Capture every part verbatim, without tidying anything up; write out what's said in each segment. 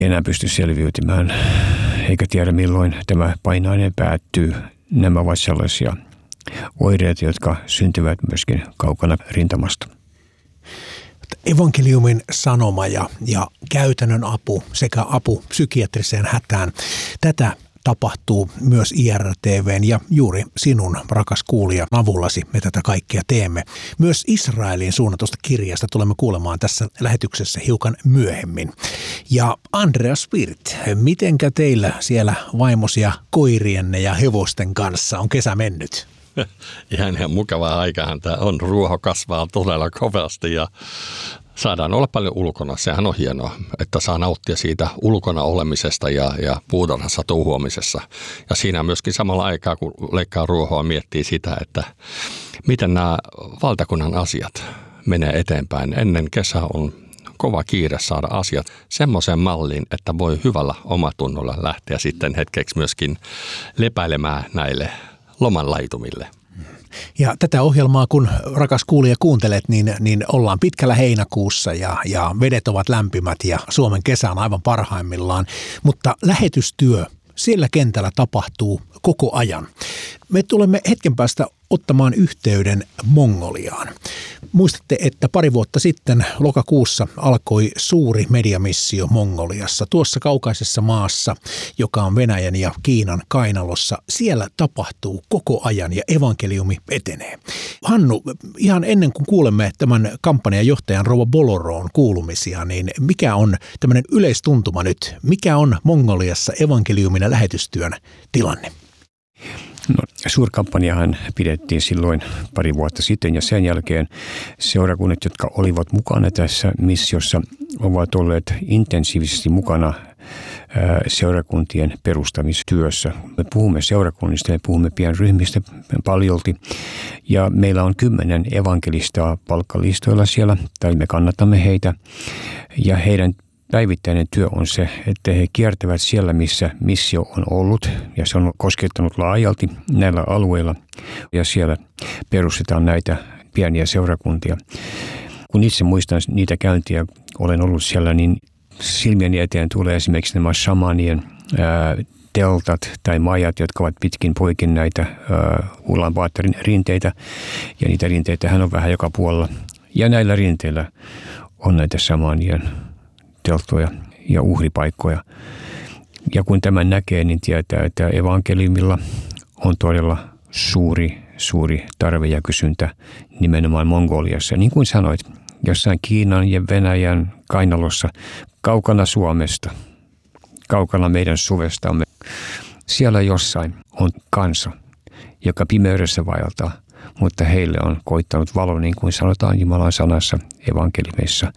enää pysty selviytymään, eikä tiedä milloin tämä painainen päättyy. Nämä ovat sellaisia oireita, jotka syntyvät myöskin kaukana rintamasta. Evankeliumin sanoma ja, ja käytännön apu sekä apu psykiatriseen hätään. Tätä tapahtuu myös I R T V:n ja juuri sinun, rakas kuulija, avullasi me tätä kaikkea teemme. Myös Israeliin suunnatusta kirjasta tulemme kuulemaan tässä lähetyksessä hiukan myöhemmin. Ja Andreas Wirth, mitenkä teillä siellä vaimosia koirienne ja hevosten kanssa on kesä mennyt? Ihan ihan mukavaa aikahan tämä on. Ruoho kasvaa todella kovasti ja saadaan olla paljon ulkona. Sehän on hienoa, että saa nauttia siitä ulkona olemisesta ja, ja puutarhassa touhuamisessa. Ja siinä myöskin samalla aikaa, kun leikkaa ruohoa, miettii sitä, että miten nämä valtakunnan asiat menee eteenpäin. Ennen kesää on kova kiire saada asiat semmoiseen malliin, että voi hyvällä omatunnolla lähteä sitten hetkeksi myöskin lepäilemään näille lomanlaitumille. Ja tätä ohjelmaa, kun rakas kuulija kuuntelet, niin, niin ollaan pitkällä heinäkuussa ja, ja vedet ovat lämpimät ja Suomen kesä on aivan parhaimmillaan. Mutta lähetystyö, siellä kentällä tapahtuu koko ajan. Me tulemme hetken päästä ottamaan yhteyden Mongoliaan. Muistatte, että pari vuotta sitten lokakuussa alkoi suuri mediamissio Mongoliassa, tuossa kaukaisessa maassa, joka on Venäjän ja Kiinan kainalossa. Siellä tapahtuu koko ajan ja evankeliumi etenee. Hannu, ihan ennen kuin kuulemme tämän kampanjan johtajan Rouva Boloroon kuulumisia, niin mikä on tämmöinen yleistuntuma nyt? Mikä on Mongoliassa evankeliumin ja lähetystyön tilanne? No, suurkampanjahan pidettiin silloin pari vuotta sitten ja sen jälkeen seurakunnat, jotka olivat mukana tässä missiossa, ovat olleet intensiivisesti mukana seurakuntien perustamistyössä. Me puhumme seurakunnista ja puhumme pienryhmistä paljolti ja meillä on kymmenen evankelistaa palkkalistoilla siellä tai me kannatamme heitä ja heidän päivittäinen työ on se, että he kiertävät siellä, missä missio on ollut ja se on koskettanut laajalti näillä alueilla ja siellä perustetaan näitä pieniä seurakuntia. Kun itse muistan niitä käyntiä, olen ollut siellä, niin silmieni eteen tulee esimerkiksi nämä shamanien ää, teltat tai majat, jotka ovat pitkin poikin näitä Ulaanbaatarin rinteitä ja niitä rinteitähän on vähän joka puolella ja näillä rinteillä on näitä shamanien telttoja ja uhripaikkoja. Ja kun tämän näkee, niin tietää, että evankeliumilla on todella suuri, suuri tarve ja kysyntä nimenomaan Mongoliassa. Niin kuin sanoit, jossain Kiinan ja Venäjän kainalossa, kaukana Suomesta, kaukana meidän suvestamme, siellä jossain on kansa, joka pimeydessä vaeltaa, mutta heille on koittanut valo, niin kuin sanotaan Jumalan sanassa evankeliumissa.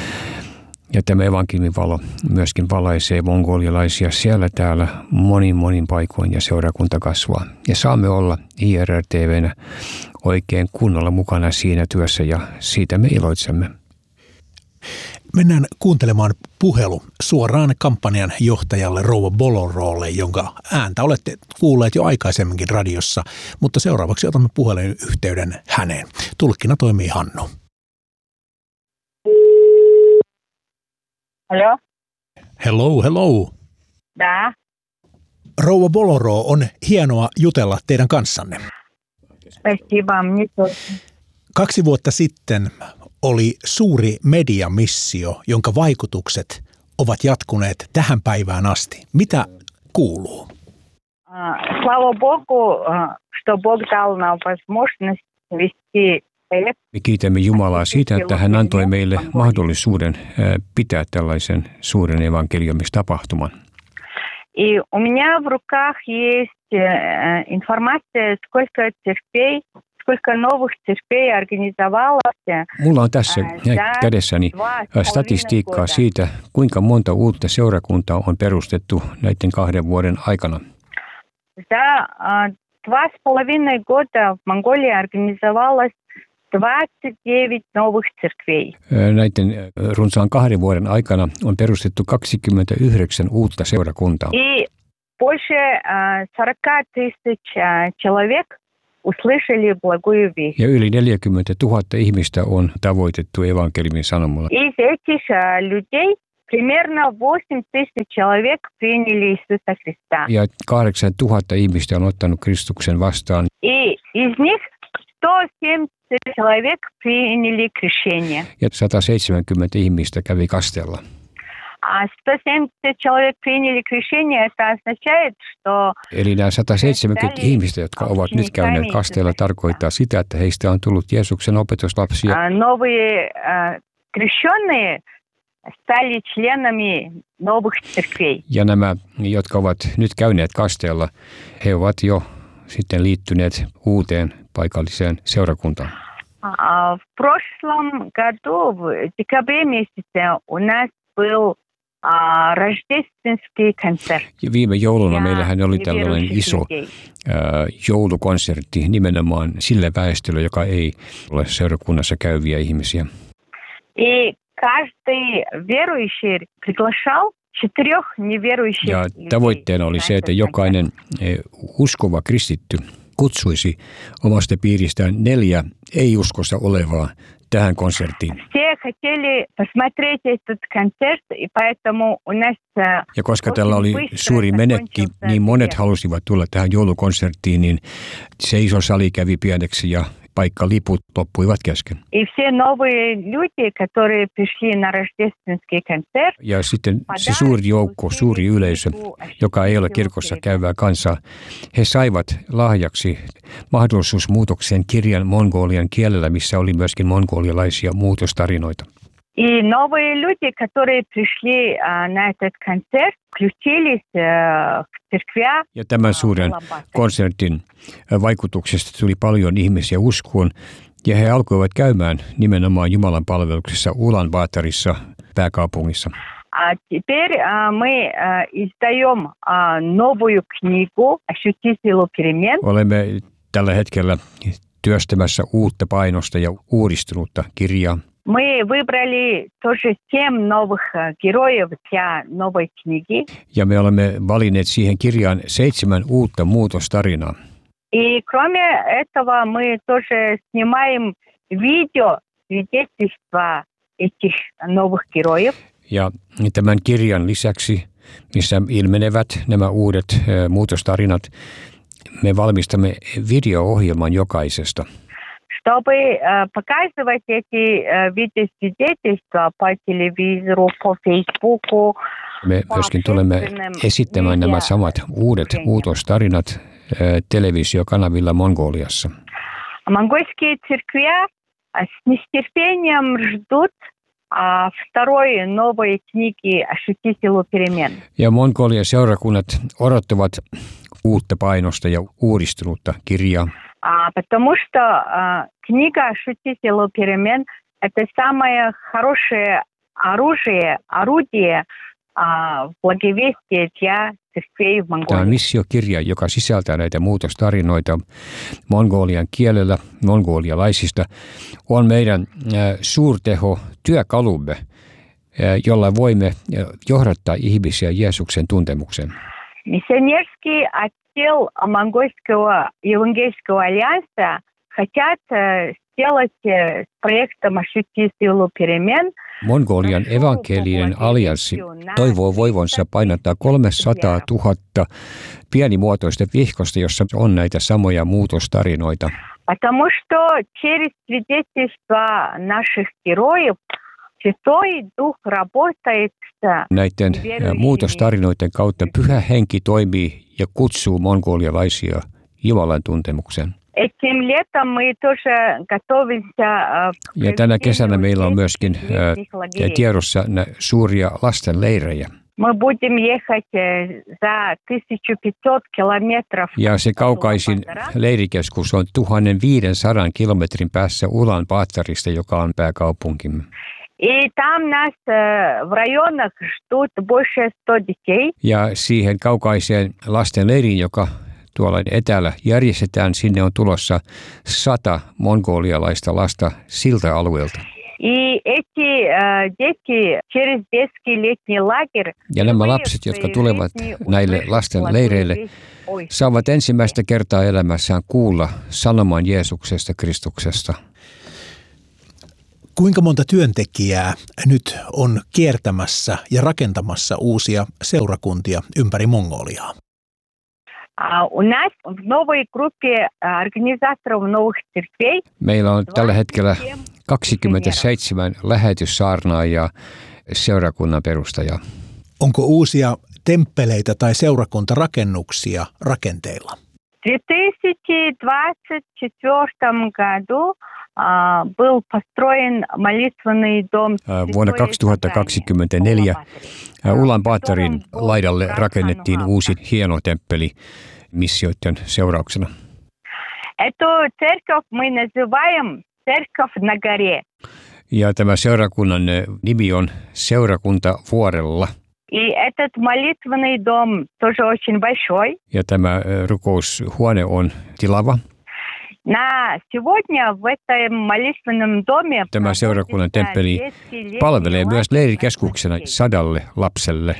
Ja tämä evankeliumin valo myöskin valaisee mongolialaisia siellä täällä monin monin paikoin ja seurakunta kasvaa. Ja saamme olla I R T V:nä oikein kunnolla mukana siinä työssä ja siitä me iloitsemme. Mennään kuuntelemaan puhelu suoraan kampanjan johtajalle Rouva Boloroolle, jonka ääntä olette kuulleet jo aikaisemminkin radiossa, mutta seuraavaksi otamme puhelun yhteyden häneen. Tulkkina toimii Hannu. Hello? Hello, hello. Da. Rouva Boloro, on hienoa jutella teidän kanssanne. Спасибо, мне тоже. Kaksi vuotta sitten oli suuri mediamissio, jonka vaikutukset ovat jatkuneet tähän päivään asti. Mitä kuuluu? Слава Богу, что Бог дал нам возможность вести. Me kiitämme Jumalaa siitä, että hän antoi meille mahdollisuuden pitää tällaisen suuren evankeliumistapahtuman. И у меня в руках есть информация, сколько церквей, сколько новых церквей организовалось. Mulla on tässä kädessäni statistiikkaa siitä, kuinka monta uutta seurakuntaa on perustettu näiden kahden vuoden aikana. За два с половиной года в Монголии организовалось двадцать девять новых церквей. Näiden runsaan kahden vuoden aikana on perustettu kaksikymmentäyhdeksän uutta seurakuntaa. И больше сорок тысяч человек услышали благую весть. Ja yli neljäkymmentätuhatta ihmistä on tavoitettu evankeliumin sanomalla. Из этих людей примерно восемь тысяч человек приняли Иисуса Христа. Ja kahdeksan tuhatta ihmistä on ottanut Kristuksen vastaan. И из них сто семьдесят человек приняли крещение. Ja sata seitsemänkymmentä ihmistä kävi kasteella. А сто семьдесят человек приняли крещение, это означает, что Eli nämä sata seitsemänkymmentä ihmistä, jotka ovat nyt käyneet kasteella, tarkoittaa sitä, että heistä on tullut Jeesuksen opetuslapsia. новые крещенные стали членами новых церквей. Ja nämä, jotka ovat nyt käyneet kasteella, he ovat jo sitten liittyneet uuteen paikalliseen seurakuntaan. В прошлом году, в декабре месяце, у нас был рождественский концерт. Ja viime jouluna meillähän oli tällainen iso ää, joulukonsertti nimenomaan sille väestölle, joka ei ole seurakunnassa käyviä ihmisiä. И каждый верующий приглашал четырех неверующих. Ja tavoitteena oli se, että jokainen uskova kristitty kutsuisi omasta piiristään neljä ei-uskossa olevaa tähän konserttiin. Все хотели посмотреть этот концерт, и поэтому у нас. Ja koska tällä oli suuri menekki, niin monet halusivat tulla tähän joulukonserttiin, niin se iso sali kävi pieneksi ja paikkaliput loppuivat kesken. И все новые люди, которые пришли на рождественский концерт. Ja sitten se suuri joukko, suuri yleisö, joka ei ole kirkossa käyvää kansaa, he saivat lahjaksi mahdollisuusmuutoksen kirjan mongolian kielellä, missä oli myöskin mongolialaisia muutostarinoita. И новые люди, которые пришли на этот концерт, включились в церквя. Ja tämän suuren konsertin vaikutuksesta tuli paljon ihmisiä uskoon, ja he alkoivat käymään nimenomaan Jumalan palveluksessa Ulan-Baatarissa, pääkaupungissa. А теперь мы издаем новую книгу «Ощути силу перемен». Olemme tällä hetkellä työstämässä uutta painosta ja uudistunutta kirjaa. Мы выбрали тоже семь новых героев для новой книги. Ja me olemme valinneet siihen kirjaan seitsemän uutta muutostarinaa. И кроме этого мы тоже снимаем видео свидетельства этих новых героев. Ja tämän kirjan lisäksi, missä ilmenevät nämä uudet äh, muutostarinat, me valmistamme video-ohjelman jokaisesta. Чтобы э, показывать эти э, видеосвидетельства по телевизору, по Фейсбуку. Me myöskin tulemme esittämään nämä samat uudet muutostarinat äh, televisiokanavilla Mongoliassa. Монгольские церкви с нетерпением ждут э, второй новой книги «Ощути силу перемен». Ja Mongolian seurakunnat odottavat uutta painosta ja uudistunutta kirjaa. А, потому что а, книга «Ощути силу перемен» – это самое хорошее оружие, орудие а, в благовестии для церквей в Tämä on Монголии. missiokirja, joka sisältää näitä muutostarinoita mongolian kielellä, mongolialaisista, on meidän äh, suurteho työkalumme, äh, jolla voimme äh, johdattaa ihmisiä Jeesuksen tuntemukseen. Миссионерский отдел Монгольского евангельского альянса хотят э, сделать э, с проектом «Ощути силу перемен». Mongolian evankelinen allianssi toivoo voivonsa painattaa kolmesataatuhatta pienimuotoista vihkosta, jossa on näitä samoja muutostarinoita. Потому что через свидетельства наших героев Святой Дух работает с Näiden muutostarinoiden kautta Pyhä Henki toimii ja kutsuu mongolialaisia Jumalan tuntemukseen. Этим летом мы тоже готовимся. Ja tänä kesänä meillä on myöskin äh, tiedossa suuria lastenleirejä. Мы будем ехать за тысяча пятьсот километров. Ja se kaukaisin leirikeskus on tuhatviisisataa kilometrin päässä Ulan-Baatarista, joka on pääkaupunkimme. И там нас в районах ждут больше ста детей. Ja siihen kaukaiseen lasten leiriin, joka tuolla etäällä järjestetään, sinne on tulossa sata mongolialaista lasta siltä alueelta. И эти э, дети через детский летний лагерь. Ja nämä lapset, jotka tulevat näille lasten leireille, saavat ensimmäistä kertaa elämässään kuulla sanoman Jeesuksesta, Kristuksesta. Kuinka monta työntekijää nyt on kiertämässä ja rakentamassa uusia seurakuntia ympäri Mongoliaa? Meillä on tällä hetkellä kaksikymmentäseitsemän lähetyssaarnaajaa seurakunnan perustajaa. Onko uusia temppeleitä tai seurakuntarakennuksia rakenteilla? Vuonna kaksituhattakaksikymmentäneljä Ulan-Batarin laidalle rakennettiin uusi hieno temppeli missioiden seurauksena. Ja tämä seurakunnan nimi on Seurakunta vuorella. Ja tämä rukoushuone on tilava. Tämä seurakunnan temppeli palvelee myös leirikeskuksena sadalle lapselle.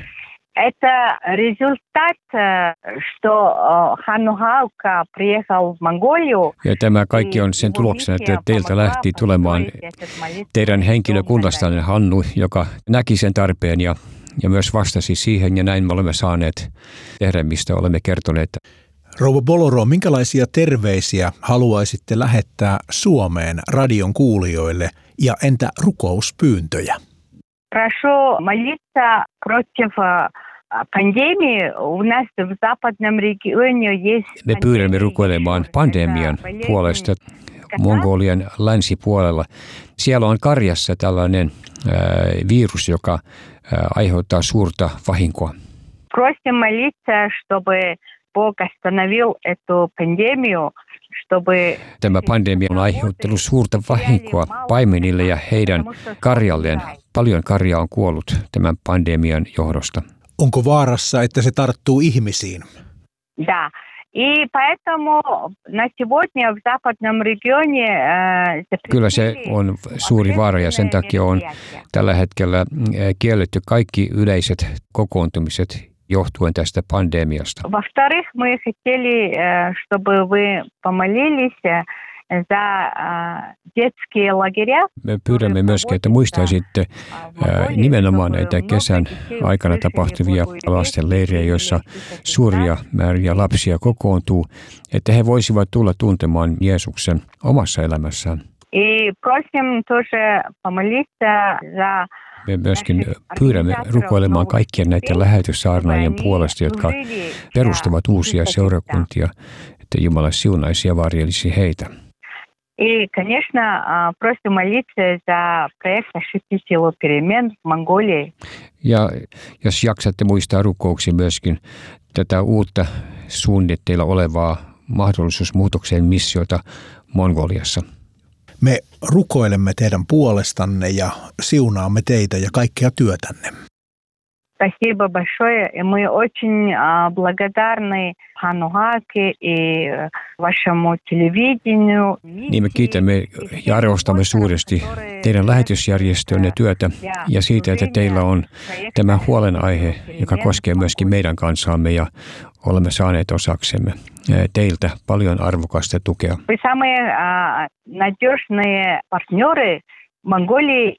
Ja tämä kaikki on sen tuloksena, että teiltä lähti tulemaan teidän henkilökunnastanne Hannu, joka näki sen tarpeen ja, ja myös vastasi siihen, ja näin me olemme saaneet tehdä, mistä olemme kertoneet. Rouva Boloro, minkälaisia terveisiä haluaisitte lähettää Suomeen radion kuulijoille ja entä rukouspyyntöjä? Прошу молиться против пандемии. У нас в западном регионе есть... Me pyydämme rukoilemaan pandemian puolesta Mongolian länsipuolella. Siellä on karjassa tällainen äh, virus, joka äh, aiheuttaa suurta vahinkoa. Просим молиться, чтобы Бог остановил эту пандемию. Tämä pandemia on aiheuttanut suurta vahinkoa paimenille ja heidän karjalleen. Paljon karjaa on kuollut tämän pandemian johdosta. Onko vaarassa, että se tarttuu ihmisiin? Да. И поэтому на сегодня в западном регионе... Kyllä se on suuri vaara ja sen takia on tällä hetkellä kielletty kaikki yleiset kokoontumiset johtuen tästä pandemiasta. Во-вторых, мы хотели, чтобы вы помолились за детские лагеря. Me pyydämme myöskin, että muistaisitte nimenomaan näitä kesän aikana tapahtuvia lasten leirejä, joissa suuria määriä lapsia kokoontuu, että he voisivat tulla tuntemaan Jeesuksen omassa elämässään. И просим тоже помолиться за... Me myöskin pyydämme rukoilemaan kaikkien näiden lähetyssaarnaajien puolesta, jotka perustavat uusia seurakuntia, että Jumala siunaisi ja varjelisi heitä. И, конечно, просим молиться за проект «Ошибки силу перемен» в Монголии. Ja jos jaksatte muistaa rukouksia myöskin tätä uutta suunnitteilla olevaa mahdollisuusmuutokseen missiota Mongoliassa. Me rukoilemme teidän puolestanne ja siunaamme teitä ja kaikkea työtänne. Спасибо большое. И мы очень благодарны Ханну Гаке и вашему телевидению. Niin me kiitämme ja arvostamme suuresti teidän lähetysjärjestönne työtä ja siitä, että teillä on tämä huolenaihe, joka koskee myöskin meidän kansaamme ja olemme saaneet osaksemme teiltä paljon arvokasta tukea. Вы самые надежные партнеры Mongolii,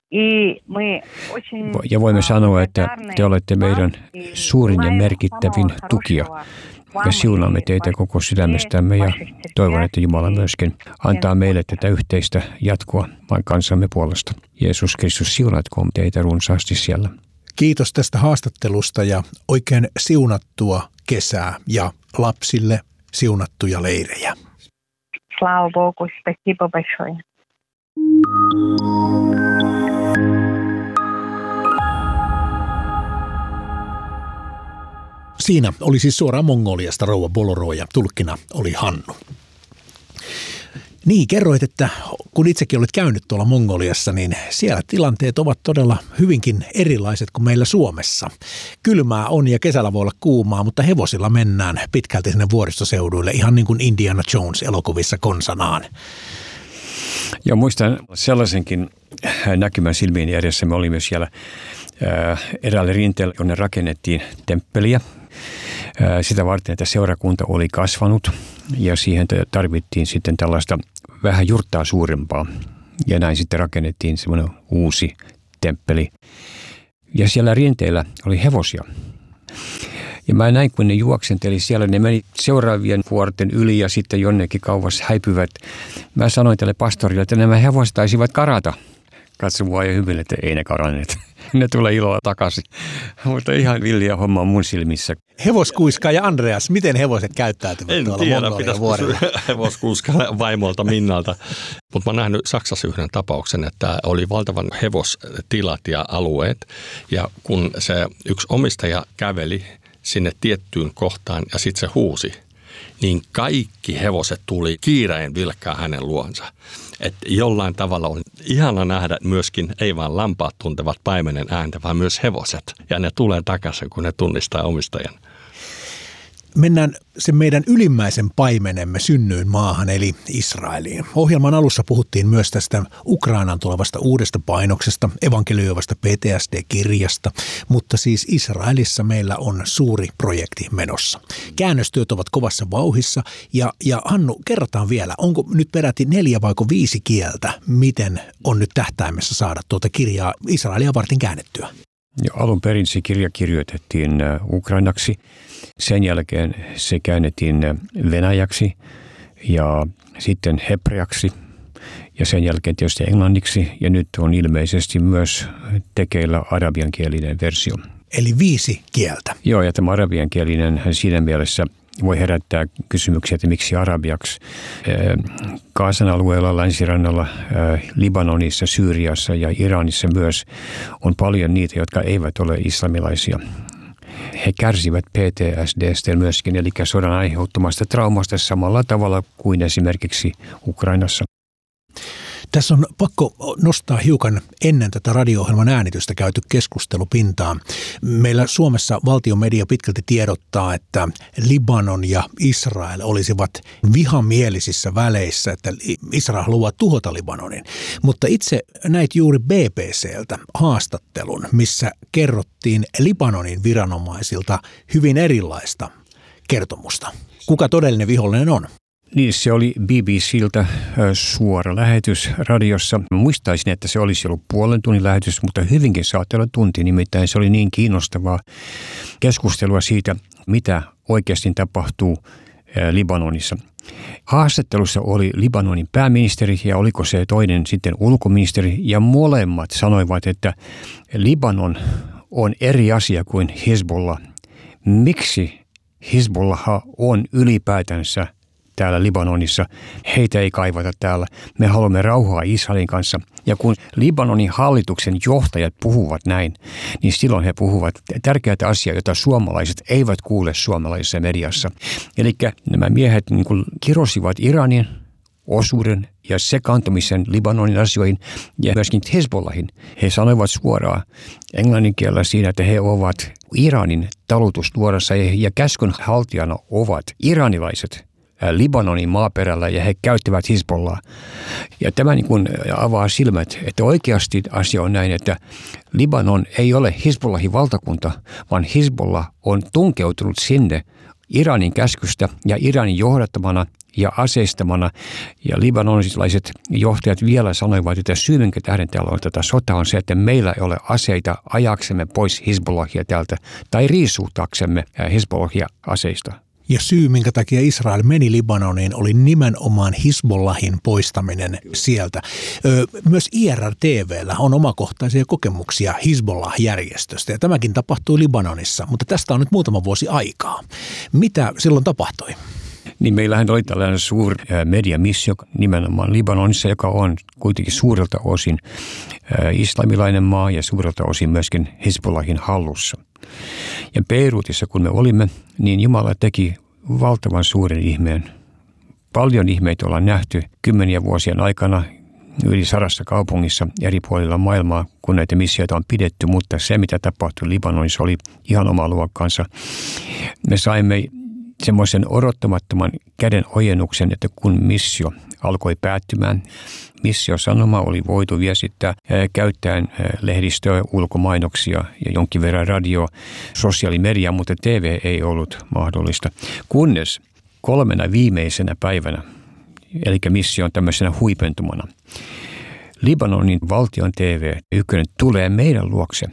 ja voimme sanoa, että te olette meidän suurin ja merkittävin tukija. Me siunaamme teitä koko sydämestämme ja toivon, että Jumala myöskin antaa meille tätä yhteistä jatkoa vain kansamme puolesta. Jeesus Kristus, siunatkoon teitä runsaasti siellä. Kiitos tästä haastattelusta ja oikein siunattua kesää ja lapsille siunattuja leirejä. Слава Богу, спасибо большое. Siinä oli siis suoraan Mongoliasta rouva Boloro ja tulkkina oli Hannu. Niin, kerroit, että kun itsekin olet käynyt tuolla Mongoliassa, niin siellä tilanteet ovat todella hyvinkin erilaiset kuin meillä Suomessa. Kylmää on ja kesällä voi olla kuumaa, mutta hevosilla mennään pitkälti sinne vuoristoseuduille, ihan niin kuin Indiana Jones elokuvissa konsanaan. Ja muistan sellaisenkin näkymän silmiin edessä. Me olimme siellä eräälle rinteelle, jonne rakennettiin temppeliä. Sitä varten, että seurakunta oli kasvanut ja siihen tarvittiin sitten tällaista vähän jurttaa suurempaa Ja näin sitten rakennettiin semmoinen uusi temppeli. Ja siellä rinteillä oli hevosia. Ja mä näin, kun ne juoksenteli siellä, ne meni seuraavien vuorten yli ja sitten jonnekin kauas häipyvät. Mä sanoin tälle pastorille, että nämä hevoset taisivat karata. Katso mua ja hyvin, että ei ne karanneet. Ne tulee ilolla takaisin. Mutta ihan villiä homma mun silmissä. Hevoskuiska ja Andreas, miten hevoset käyttäytyvät en tuolla tiedä, Mongolian vuorilla? Hevoskuiska vaimolta Minnalta. Mutta mä oon nähnyt Saksassa yhden tapauksen, että oli valtavan hevostilat ja alueet. Ja kun se yksi omistaja käveli sinne tiettyyn kohtaan ja sitten se huusi, niin kaikki hevoset tuli kiireen vilkkaa hänen luonsa. Että jollain tavalla on ihana nähdä myöskin, ei vaan lampaat tuntevat paimenen ääntä, vaan myös hevoset. Ja ne tulee takaisin, kun ne tunnistaa omistajan. Mennään sen meidän ylimmäisen paimenemme synnyyn maahan, eli Israeliin. Ohjelman alussa puhuttiin myös tästä Ukrainan tulevasta uudesta painoksesta, evankelioivasta P T S D-kirjasta, mutta siis Israelissa meillä on suuri projekti menossa. Käännöstyöt ovat kovassa vauhissa ja, ja Hannu, kerrotaan vielä, onko nyt peräti neljä vaiko viisi kieltä, miten on nyt tähtäimessä saada tuota kirjaa Israelia varten käännettyä? Jo alun perin se kirja kirjoitettiin ukrainaksi. Sen jälkeen se käännettiin venäjäksi ja sitten hebreaksi ja sen jälkeen tietysti englanniksi. Ja nyt on ilmeisesti myös tekeillä arabiankielinen versio. Eli viisi kieltä. Joo, ja tämä arabiankielinen siinä mielessä voi herättää kysymyksiä, että miksi arabiaksi. Gazan alueella, länsirannalla, Libanonissa, Syyriassa ja Iranissa myös on paljon niitä, jotka eivät ole islamilaisia. He kärsivät P T S D:stä myöskin, eli sodan aiheuttamasta traumasta samalla tavalla kuin esimerkiksi Ukrainassa. Tässä on pakko nostaa hiukan ennen tätä radio-ohjelman äänitystä käyty keskustelu pintaan. Meillä Suomessa valtiomedia pitkälti tiedottaa, että Libanon ja Israel olisivat vihamielisissä väleissä, että Israel haluaa tuhota Libanonin. Mutta itse näit juuri B B C:ltä haastattelun, missä kerrottiin Libanonin viranomaisilta hyvin erilaista kertomusta. Kuka todellinen vihollinen on? Niin, se oli B B C:ltä suora lähetys radiossa. Muistaisin, että se olisi ollut puolen tunnin lähetys, mutta hyvinkin saattoi olla tunti. Nimittäin se oli niin kiinnostavaa keskustelua siitä, mitä oikeasti tapahtuu Libanonissa. Haastattelussa oli Libanonin pääministeri ja oliko se toinen sitten ulkoministeri ja molemmat sanoivat, että Libanon on eri asia kuin Hezbollah. Miksi Hezbollah on ylipäätänsä täällä Libanonissa? Heitä ei kaivata täällä. Me haluamme rauhaa Israelin kanssa. Ja kun Libanonin hallituksen johtajat puhuvat näin, niin silloin he puhuvat tärkeää asiaa, jota suomalaiset eivät kuule suomalaisessa mediassa. Eli nämä miehet niin kuin kirosivat Iranin osuuden ja sekaantumisen Libanonin asioihin ja myöskin Hezbollahin. He sanoivat suoraan englannin kielellä siinä, että he ovat Iranin talutusnuorassa ja käskyn haltijana ovat iranilaiset Libanonin maaperällä ja he käyttävät Hezbollah. Ja tämä niin kuin avaa silmät, että oikeasti asia on näin, että Libanon ei ole Hezbollahin valtakunta, vaan Hezbollah on tunkeutunut sinne Iranin käskystä ja Iranin johdattamana ja aseistamana. Ja libanonilaiset johtajat vielä sanoivat, että syy, minkä tähden täällä on tätä sotaa, on se, että meillä ei ole aseita ajaksemme pois Hezbollahia täältä tai riisuutaksemme Hezbollahia aseista. Ja syy, minkä takia Israel meni Libanoniin, oli nimenomaan Hezbollahin poistaminen sieltä. Myös I R R T V:llä on omakohtaisia kokemuksia Hezbollah-järjestöstä, ja tämäkin tapahtui Libanonissa, mutta tästä on nyt muutama vuosi aikaa. Mitä silloin tapahtui? Niin meillähän oli tällainen suuri mediamissio nimenomaan Libanonissa, joka on kuitenkin suurelta osin islamilainen maa ja suurelta osin myöskin Hezbollahin hallussa. Ja Beirutissa, kun me olimme, niin Jumala teki valtavan suuren ihmeen. Paljon ihmeitä ollaan nähty kymmeniä vuosien aikana yli sadassa kaupungissa eri puolilla maailmaa, kun näitä missioita on pidetty, mutta se, mitä tapahtui Libanonissa, oli ihan oma luokkansa. Me saimme semmoisen odottamattoman käden ojennuksen, että kun missio alkoi päättymään, missiosanoma oli voitu viestittää käyttäen lehdistöä, ulkomainoksia ja jonkin verran radio, sosiaalimedia, mutta T V ei ollut mahdollista. Kunnes kolmena viimeisenä päivänä, eli mission tämmöisenä huipentumana, Libanonin valtion T V ykkönen tulee meidän luokse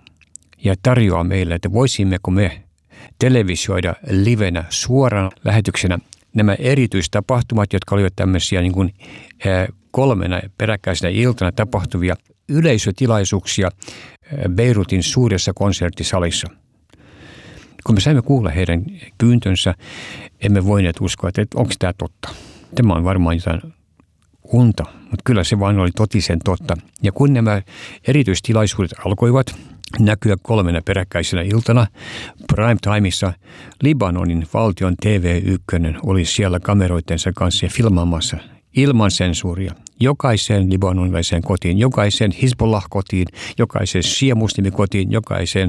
ja tarjoaa meille, että voisimmeko me televisioida livenä suorana lähetyksenä nämä erityistapahtumat, jotka olivat tämmöisiä niin kuin kolmena peräkkäisenä iltana tapahtuvia yleisötilaisuuksia Beirutin suuressa konserttisalissa. Kun me saimme kuulla heidän pyyntönsä, emme voineet uskoa, että onko tämä totta. Tämä on varmaan jotain unta, mutta kyllä se vaan oli totisen totta. Ja kun nämä erityistilaisuudet alkoivat näkyä kolmena peräkkäisenä iltana prime timeissa, Libanonin valtion T V ykkönen oli siellä kameroitensa kanssa filmaamassa ilman sensuuria. Jokaiseen libanonilaiseen kotiin, jokaiseen Hizbollah-kotiin, jokaiseen shia-muslimikotiin, jokaiseen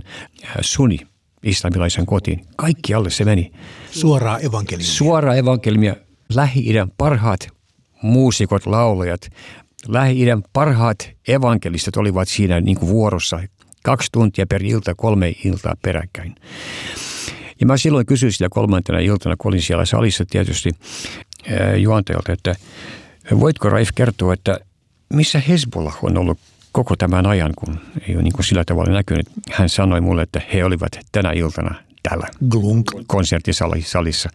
sunni-islamilaisen kotiin. Kaikkialle se meni. Suoraa evankeliumia. Suoraa evankeliumia. Lähi-idän parhaat muusikot, laulajat, Lähi-idän parhaat evankelistat olivat siinä niin kuin vuorossa. Kaksi tuntia per ilta, kolme iltaa peräkkäin. Ja mä silloin kysyin sitä kolmantena iltana, kun olin siellä salissa tietysti juontajalta, että voitko Raif kertoa, että missä Hezbollah on ollut koko tämän ajan, kun ei ole niin kuin sillä tavalla näkynyt. Hän sanoi mulle, että he olivat tänä iltana täällä Glunk. konserttisalissa.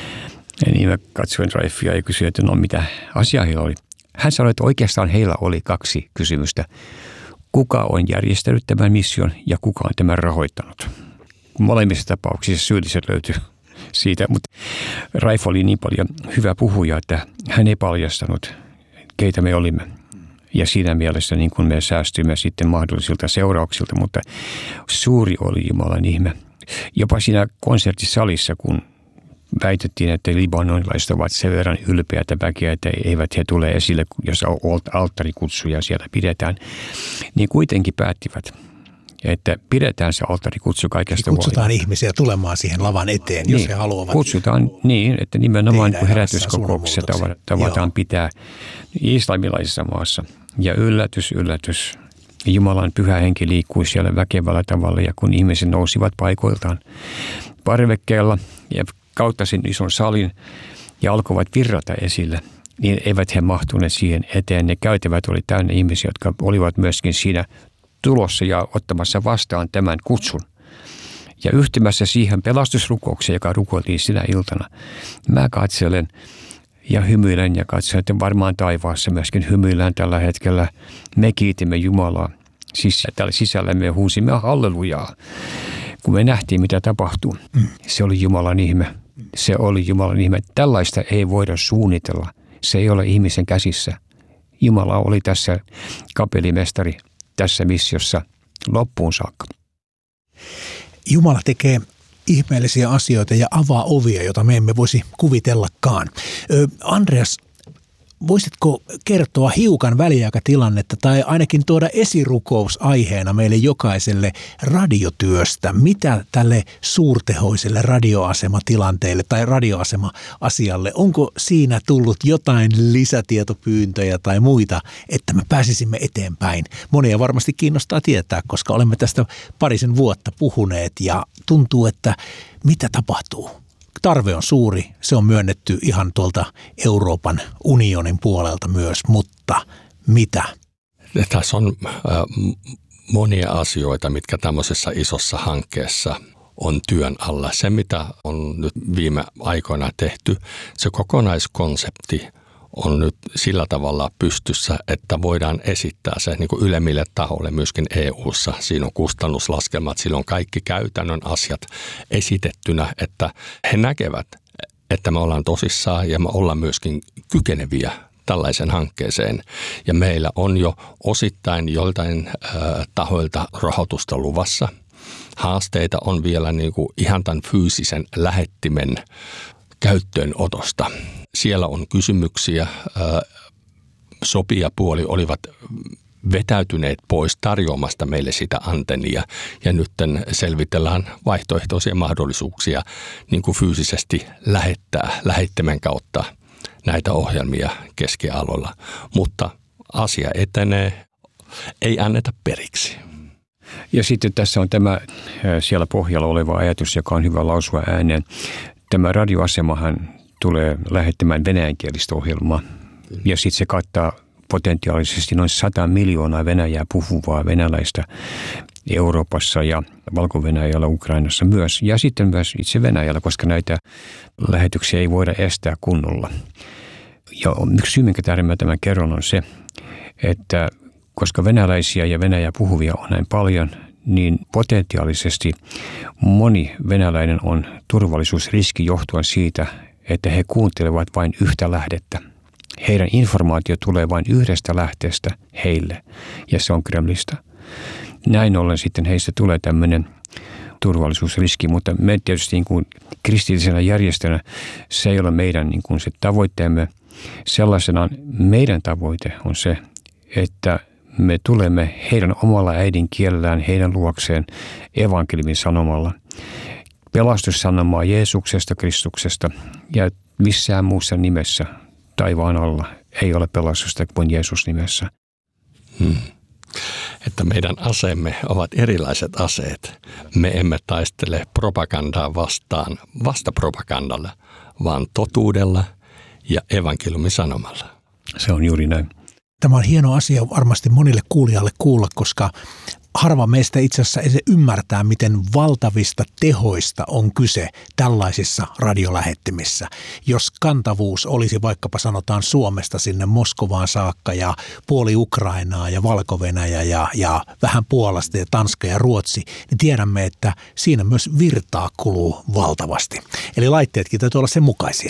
Ja niin mä katsoin Raifia ja kysyin, että no mitä asiaa heillä oli. Hän sanoi, että oikeastaan heillä oli kaksi kysymystä. Kuka on järjestänyt tämän mission ja kuka on tämän rahoittanut? Molemmissa tapauksissa syylliset löytyy siitä, mutta Raif oli niin paljon hyvä puhuja, että hän ei paljastanut, keitä me olimme. Ja siinä mielessä niin kuin me säästyimme sitten mahdollisilta seurauksilta, mutta suuri oli Jumalan ihme. Jopa siinä konserttisalissa, kun väitettiin, että libanonilaiset ovat sen verran ylpeätä väkeä, että eivät he tule esille, jos alttarikutsuja siellä pidetään, niin kuitenkin päättivät, että pidetään se alttarikutsu kaikesta huolimatta. Kutsutaan ihmisiä tulemaan siihen lavan eteen, jos niin, he haluavat. Kutsutaan niin, että nimenomaan niin herätyskokouksessa tavataan pitää islamilaisessa maassa. Ja yllätys, yllätys. Jumalan pyhä henki liikkui siellä väkevällä tavalla ja kun ihmiset nousivat paikoiltaan parvekkeella ja kautta sen ison salin ja alkoivat virrata esille, niin eivät he mahtuneet siihen eteen. Ne käytävät oli täynnä ihmisiä, jotka olivat myöskin siinä tulossa ja ottamassa vastaan tämän kutsun. Ja yhtymässä siihen pelastusrukoukseen, joka rukoiltiin sinä iltana, mä katselen ja hymyilen ja katsoin, että varmaan taivaassa myöskin hymyillään tällä hetkellä. Me kiitimme Jumalaa. Siis täällä sisällä me huusimme hallelujaa. Kun me nähtiin, mitä tapahtuu, se oli Jumalan ihme. Se oli Jumalan ihme. Tällaista ei voida suunnitella. Se ei ole ihmisen käsissä. Jumala oli tässä kapellimestari tässä missiossa loppuun saakka. Jumala tekee ihmeellisiä asioita ja avaa ovia, joita me emme voisi kuvitellakaan. Ö, Andreas, voisitko kertoa hiukan väliaikatilannetta tai ainakin tuoda esirukous-aiheena meille jokaiselle radiotyöstä? Mitä tälle suurtehoiselle radioasematilanteelle tai radioasema-asialle, onko siinä tullut jotain lisätietopyyntöjä tai muita, että me pääsisimme eteenpäin? Monia varmasti kiinnostaa tietää, koska olemme tästä parisen vuotta puhuneet ja tuntuu, että mitä tapahtuu? Tarve on suuri, se on myönnetty ihan tuolta Euroopan unionin puolelta myös, mutta mitä? Tässä on äh, monia asioita, mitkä tämmöisessä isossa hankkeessa on työn alla. Se, mitä on nyt viime aikoina tehty, se kokonaiskonsepti on nyt sillä tavalla pystyssä, että voidaan esittää se niin kuin ylemmille tahoille myöskin E U:ssa. Siinä on kustannuslaskelmat, siinä on kaikki käytännön asiat esitettynä, että he näkevät, että me ollaan tosissaan ja me ollaan myöskin kykeneviä tällaisen hankkeeseen. Ja meillä on jo osittain joiltain äh, tahoilta rahoitusta luvassa. Haasteita on vielä niin kuin ihan tämän fyysisen lähettimen käyttöönotosta. Siellä on kysymyksiä. Sopijapuoli olivat vetäytyneet pois tarjoamasta meille sitä antennia ja nyt selvitellään vaihtoehtoisia mahdollisuuksia niin kuin fyysisesti lähettää lähettimen kautta näitä ohjelmia keskialueella. Mutta asia etenee, ei anneta periksi. Ja sitten tässä on tämä siellä pohjalla oleva ajatus, joka on hyvä lausua ääneen. Tämä radioasemahan tulee lähettämään venäjänkielistä ohjelmaa ja sitten se kattaa potentiaalisesti noin sata miljoonaa Venäjää puhuvaa venäläistä Euroopassa ja Valko-Venäjällä, Ukrainassa myös. Ja sitten myös itse Venäjällä, koska näitä lähetyksiä ei voida estää kunnolla. Ja yksi syy, minkä tähden mä tämän kerron, on se, että koska venäläisiä ja Venäjää puhuvia on näin paljon, niin potentiaalisesti moni venäläinen on turvallisuusriski johtuen siitä, että he kuuntelevat vain yhtä lähdettä. Heidän informaatio tulee vain yhdestä lähteestä heille, ja se on Kremlistä. Näin ollen sitten heistä tulee tämmöinen turvallisuusriski, mutta me tietysti niin kuin kristillisenä järjestönä se ei ole meidän niin kuin se tavoitteemme. Sellaisenaan meidän tavoite on se, että me tulemme heidän omalla äidinkielellään, heidän luokseen evankeliumin sanomalla. Pelastussanomaa Jeesuksesta, Kristuksesta ja missään muussa nimessä taivaan alla ei ole pelastusta kuin Jeesus nimessä. Hmm. Että meidän aseemme ovat erilaiset aseet. Me emme taistele propagandaa vastaan vastapropagandalla, vaan totuudella ja evankeliumin sanomalla. Se on juuri näin. Tämä on hieno asia varmasti monille kuulijalle kuulla, koska harva meistä itse asiassa ei se ymmärtää, miten valtavista tehoista on kyse tällaisissa radiolähettimissä. Jos kantavuus olisi vaikkapa sanotaan Suomesta sinne Moskovaan saakka ja puoli Ukrainaa ja Valko-Venäjä ja, ja vähän Puolasta ja Tanska ja Ruotsi, niin tiedämme, että siinä myös virtaa kuluu valtavasti. Eli laitteetkin täytyy olla sen mukaisia.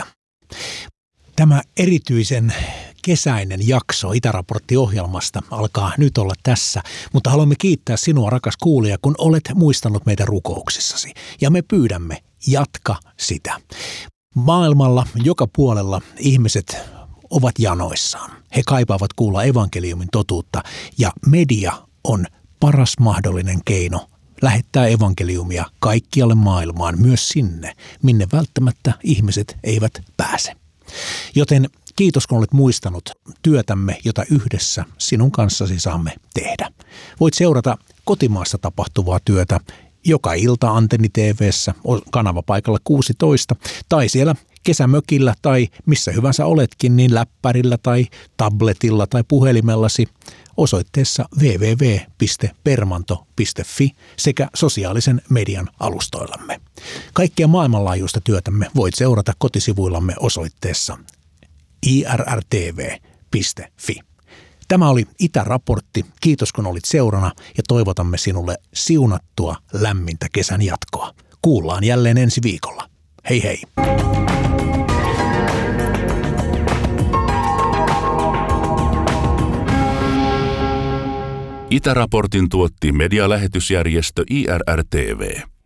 Tämä erityisen kesäinen jakso Itäraportti-ohjelmasta alkaa nyt olla tässä, mutta haluamme kiittää sinua, rakas kuulija, kun olet muistanut meitä rukouksissasi. Ja me pyydämme, jatka sitä. Maailmalla joka puolella ihmiset ovat janoissaan. He kaipaavat kuulla evankeliumin totuutta ja media on paras mahdollinen keino lähettää evankeliumia kaikkialle maailmaan, myös sinne, minne välttämättä ihmiset eivät pääse. Joten kiitos, kun olet muistanut työtämme, jota yhdessä sinun kanssasi saamme tehdä. Voit seurata kotimaassa tapahtuvaa työtä joka ilta Antenni T V:ssä, kanavapaikalla kuusitoista, tai siellä kesämökillä tai missä hyvänsä oletkin, niin läppärillä tai tabletilla tai puhelimellasi osoitteessa double-u double-u double-u piste permanto piste fi sekä sosiaalisen median alustoillamme. Kaikkea maailmanlaajuista työtämme voit seurata kotisivuillamme osoitteessa i r r t v piste fi. Tämä oli Itäraportti. Kiitos kun olit seurana ja toivotamme sinulle siunattua lämmintä kesän jatkoa. Kuullaan jälleen ensi viikolla. Hei hei! Itäraportin tuotti medialähetysjärjestö I R R T V.